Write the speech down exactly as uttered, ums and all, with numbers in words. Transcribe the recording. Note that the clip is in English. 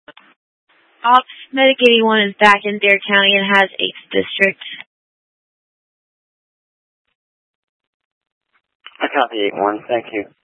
Ops Medic eighty-one is back in Dare County and has eighth District. I copy eight one, thank you.